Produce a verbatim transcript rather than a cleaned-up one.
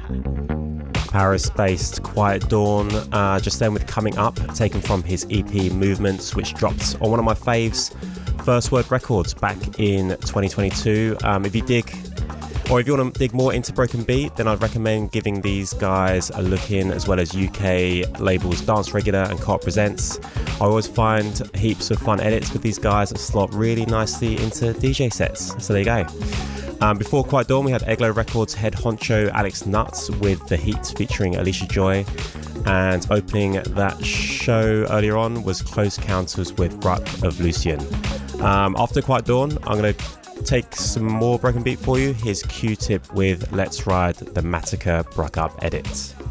Paris-based Quiet Dawn, uh, just then with Coming Up, taken from his E P Movements, which dropped on one of my faves, First Word Records, back in twenty twenty-two. Um, if you dig, or if you want to dig more into Broken Beat, then I'd recommend giving these guys a look in, as well as U K labels Dance Regular and Co-op Presents. I always find heaps of fun edits with these guys that slot really nicely into D J sets. So there you go. Um, before Quiet Dawn, we had Eglo Records head honcho Alex Nuts with The Heat featuring Alicia Joy. And opening that show earlier on was Close Counters with Ruck of Lucian. Um, after Quiet Dawn, I'm going to take some more Broken Beat for you. Here's Q-Tip with Let's Ride the Matica Bruck Up edit.